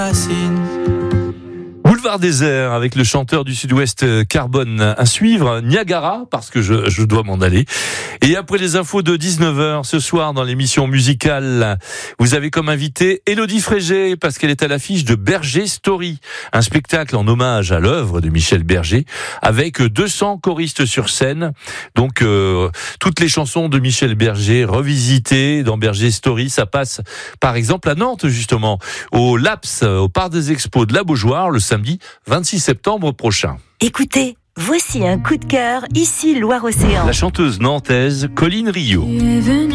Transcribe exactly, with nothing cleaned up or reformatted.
Boulevard désert avec le chanteur du Sud-Ouest Carbone à suivre, Niagara, parce que je, je dois m'en aller. Et après les infos de dix-neuf heures ce soir dans l'émission musicale, vous avez comme invité Élodie Frégé, parce qu'elle est à l'affiche de Berger Story, un spectacle en hommage à l'œuvre de Michel Berger, avec deux cents choristes sur scène. Donc euh, toutes les chansons de Michel Berger revisitées dans Berger Story. Ça passe par exemple à Nantes, justement, au Laps, au Parc des Expos de la Beaujoire, le samedi vingt-six septembre prochain. Écoutez, voici un coup de cœur, ici Loire-Océan. La chanteuse nantaise Colline Rio.